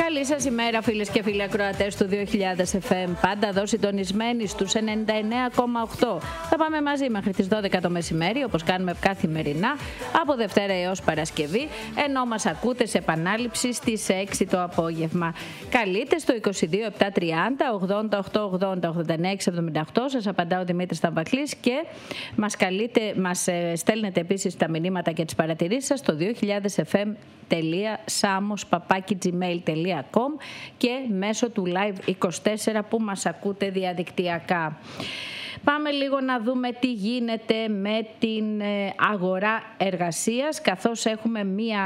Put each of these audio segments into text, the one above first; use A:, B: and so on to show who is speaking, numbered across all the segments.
A: Καλή σας ημέρα, φίλες και φίλοι ακροατές του 2000 FM. Πάντα εδώ συντονισμένοι στους 99,8. Θα πάμε μαζί μέχρι τις 12 το μεσημέρι, όπως κάνουμε καθημερινά, από Δευτέρα έως Παρασκευή, ενώ μας ακούτε σε επανάληψη στις 6 το απόγευμα. Καλείτε στο 22 730 88 80 89 78. Σας απαντά ο Δημήτρης Ταμπακλής και μας στέλνετε επίσης τα μηνύματα και τις παρατηρήσεις σας στο 2000fm.samos@gmail.com και μέσω του Live24 που μας ακούτε διαδικτυακά. Πάμε λίγο να δούμε τι γίνεται με την αγορά εργασίας, καθώς έχουμε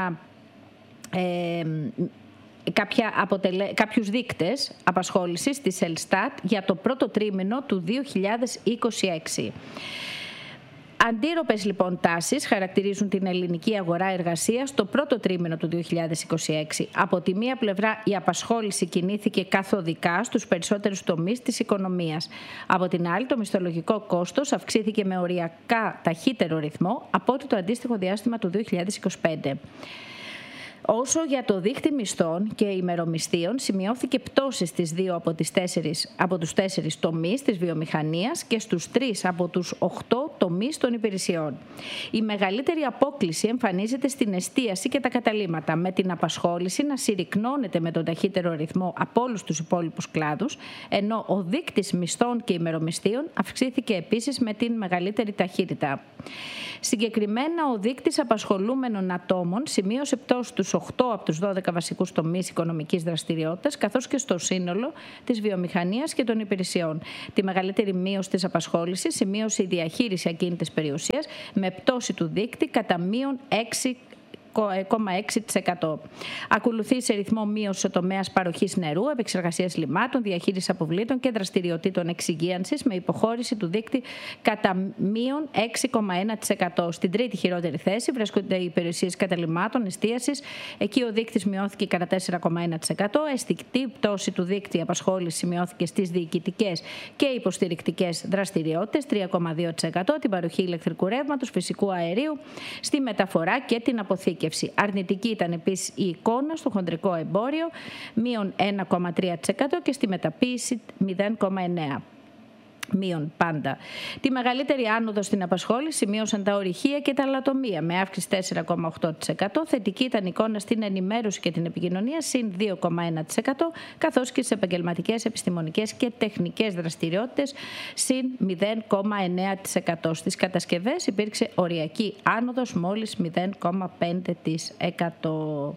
A: κάποιους δείκτες απασχόλησης της Ελστάτ για το πρώτο τρίμηνο του 2026. Αντίρροπες λοιπόν τάσεις χαρακτηρίζουν την ελληνική αγορά εργασίας το πρώτο τρίμηνο του 2026. Από τη μία πλευρά η απασχόληση κινήθηκε καθοδικά στους περισσότερους τομείς της οικονομίας. Από την άλλη το μισθολογικό κόστος αυξήθηκε με οριακά ταχύτερο ρυθμό από ό,τι το αντίστοιχο διάστημα του 2025. Όσο για το δείκτη μισθών και ημερομισθείων, σημειώθηκε πτώση στις 2 από τους 4 τομείς της βιομηχανίας και στους 3 από τους 8 τομείς των υπηρεσιών. Η μεγαλύτερη απόκλιση εμφανίζεται στην εστίαση και τα καταλύματα, με την απασχόληση να συρρικνώνεται με τον ταχύτερο ρυθμό από όλους τους υπόλοιπους κλάδους, ενώ ο δείκτης μισθών και ημερομισθείων αυξήθηκε επίσης με την μεγαλύτερη ταχύτητα. Συγκεκριμένα, ο δείκτης απασχολούμενων ατόμων σημείωσε πτώση στους 8 από τους 12 βασικούς τομείς οικονομικής δραστηριότητας, καθώς και στο σύνολο της βιομηχανίας και των υπηρεσιών. Τη μεγαλύτερη μείωση της απασχόλησης σημείωσε η διαχείριση ακίνητης περιουσίας, με πτώση του δείκτη κατά μείον 6,6%. Ακολουθεί σε ρυθμό μείωση ο τομέας παροχής νερού, επεξεργασίας λιμάτων, διαχείρισης αποβλήτων και δραστηριοτήτων εξυγίανσης, με υποχώρηση του δείκτη κατά μείον 6,1%. Στην τρίτη χειρότερη θέση βρίσκονται οι υπηρεσίες καταλυμάτων, εστίασης. Εκεί ο δείκτης μειώθηκε κατά 4,1%. Αισθητή πτώση του δείκτη απασχόληση σημειώθηκε στις διοικητικές και υποστηρικτικές δραστηριότητες, 3,2%. Την παροχή ηλεκτρικού ρεύματος, φυσικού αερίου, στη μεταφορά και την αποθήκευση. Αρνητική ήταν επίσης η εικόνα στο χοντρικό εμπόριο, μείον 1,3% και στη μεταποίηση 0,9%. Μείον πάντα. Τη μεγαλύτερη άνοδο στην απασχόληση σημείωσαν τα ορυχεία και τα λατομεία, με αύξηση 4,8%. Θετική ήταν η εικόνα στην ενημέρωση και την επικοινωνία, συν 2,1%, καθώς και στις επαγγελματικές, επιστημονικές και τεχνικές δραστηριότητες, συν 0,9%. Στις κατασκευές υπήρξε οριακή άνοδος, μόλις 0,5%.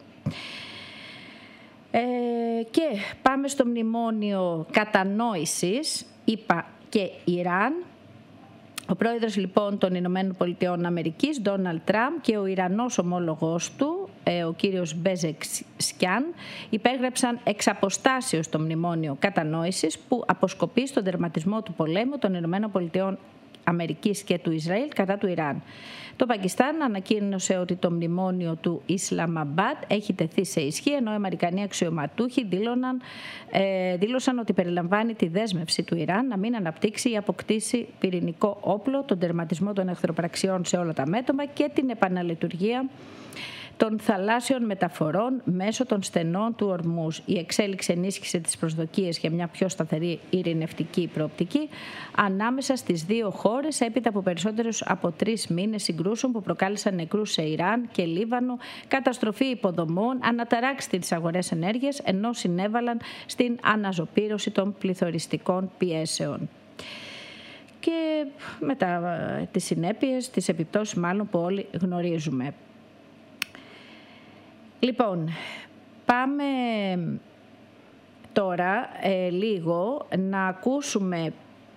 A: Και πάμε στο μνημόνιο κατανόησης, είπα, και Ιράν. Ο πρόεδρος λοιπόν των Ηνωμένων Πολιτειών Αμερικής, Ντόναλντ Τραμπ, και ο Ιρανός ομόλογός του, ο κύριος Πεζεσκιάν, υπέγραψαν εξ αποστάσεως το μνημόνιο κατανόησης που αποσκοπεί στον τερματισμό του πολέμου των Ηνωμένων Πολιτειών Αμερικής και του Ισραήλ κατά του Ιράν. Το Πακιστάν ανακοίνωσε ότι το μνημόνιο του Ισλαμαμπάντ έχει τεθεί σε ισχύ, ενώ οι Αμερικανοί αξιωματούχοι δήλωσαν ότι περιλαμβάνει τη δέσμευση του Ιράν να μην αναπτύξει ή αποκτήσει πυρηνικό όπλο, τον τερματισμό των εχθροπραξιών σε όλα τα μέτωπα και την επαναλειτουργία των θαλάσσιων μεταφορών μέσω των στενών του Ορμούζ. Η εξέλιξη ενίσχυσε τις προσδοκίες για μια πιο σταθερή ειρηνευτική προοπτική ανάμεσα στις δύο χώρες, έπειτα από περισσότερους από 3 μήνες συγκρούσεων που προκάλεσαν νεκρούς σε Ιράν και Λίβανο, καταστροφή υποδομών, αναταράξει τις αγορές ενέργειας, ενώ συνέβαλαν στην αναζωπήρωση των πληθωριστικών πιέσεων. Και μετά τις συνέπειες, τις επιπτώσεις μάλλον που όλοι γνωρίζουμε. Λοιπόν, πάμε τώρα λίγο να ακούσουμε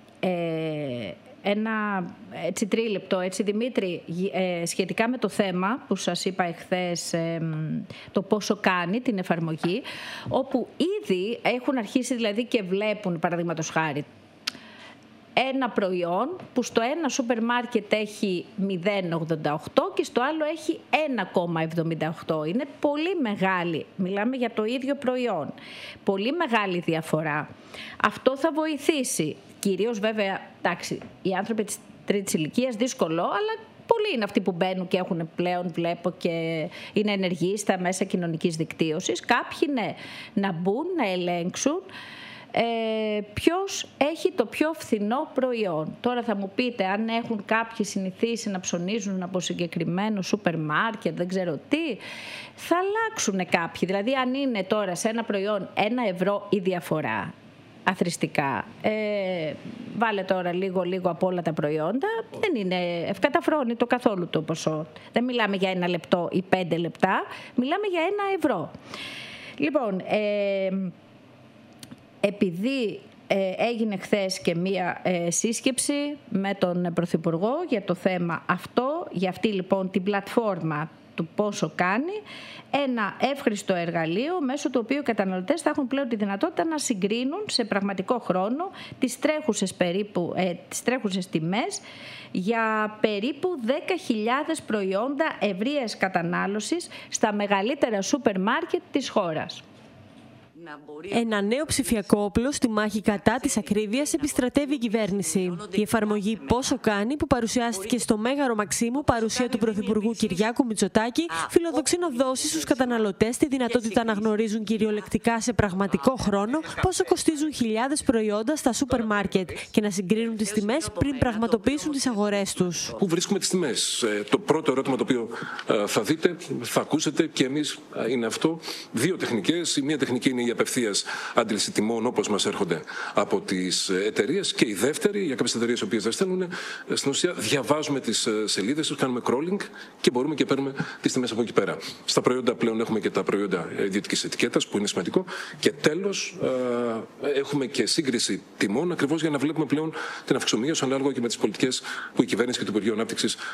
A: ένα τρίλεπτο, Δημήτρη, σχετικά με το θέμα που σας είπα εχθές, το πόσο κάνει την εφαρμογή, όπου ήδη έχουν αρχίσει δηλαδή και βλέπουν, παραδείγματος χάρη, ένα προϊόν που στο ένα σούπερ μάρκετ έχει 0,88 και στο άλλο έχει 1,78. Είναι πολύ μεγάλη, μιλάμε για το ίδιο προϊόν, πολύ μεγάλη διαφορά. Αυτό θα βοηθήσει, κυρίως βέβαια, εντάξει, οι άνθρωποι της τρίτης ηλικίας δύσκολο, αλλά πολλοί είναι αυτοί που μπαίνουν και έχουν πλέον, βλέπω, και είναι ενεργοί στα μέσα κοινωνικής δικτύωσης. Κάποιοι ναι, να μπουν, να ελέγξουν ποιος έχει το πιο φθηνό προϊόν. Τώρα θα μου πείτε, αν έχουν κάποιοι συνηθίσει να ψωνίζουν από συγκεκριμένο σούπερ μάρκετ, δεν ξέρω τι, θα αλλάξουν κάποιοι. Δηλαδή αν είναι τώρα σε ένα προϊόν 1 ευρώ η διαφορά, αθρηστικά, βάλε τώρα λίγο από όλα τα προϊόντα, δεν είναι ευκαταφρόνητο καθόλου το ποσό. Δεν μιλάμε για 1 λεπτό ή 5 λεπτά, μιλάμε για 1 ευρώ. Λοιπόν, επειδή έγινε χθες και μία σύσκεψη με τον Πρωθυπουργό για το θέμα αυτό, για αυτή λοιπόν την πλατφόρμα του πόσο κάνει, ένα εύχριστο εργαλείο μέσω του οποίου οι καταναλωτές θα έχουν πλέον τη δυνατότητα να συγκρίνουν σε πραγματικό χρόνο τις τρέχουσες τιμές για περίπου 10.000 προϊόντα ευρείας κατανάλωσης στα μεγαλύτερα σούπερ μάρκετ της χώρας.
B: Ένα νέο ψηφιακό όπλο στη μάχη κατά της ακρίβειας επιστρατεύει η κυβέρνηση. Η εφαρμογή Πόσο κάνει, που παρουσιάστηκε στο Μέγαρο Μαξίμου παρουσία του Πρωθυπουργού Κυριάκου Μητσοτάκη, φιλοδοξεί να δώσει στους καταναλωτές τη δυνατότητα να γνωρίζουν κυριολεκτικά σε πραγματικό χρόνο πόσο κοστίζουν χιλιάδες προϊόντα στα σούπερ μάρκετ και να συγκρίνουν τις τιμές πριν πραγματοποιήσουν τις αγορές τους.
C: Πού βρίσκουμε τις τιμές? Το πρώτο ερώτημα το οποίο θα δείτε, θα ακούσετε και εμείς είναι αυτό. 2 τεχνικές. Η μία τεχνική είναι η απευθείας άντληση τιμών όπως μας έρχονται από τις εταιρείες, και η δεύτερη, για κάποιες εταιρείες οι οποίες δεν στέλνουν, στην ουσία διαβάζουμε τις σελίδες τους, κάνουμε crawling και μπορούμε και παίρνουμε τις τιμές από εκεί πέρα. Στα προϊόντα πλέον έχουμε και τα προϊόντα ιδιωτικής ετικέτας, που είναι σημαντικό, και τέλος έχουμε και σύγκριση τιμών, ακριβώς για να βλέπουμε πλέον την αυξομοίωση ανάλογα και με τις πολιτικές που η κυβέρνηση και το Υπουργείο Ανάπτυξης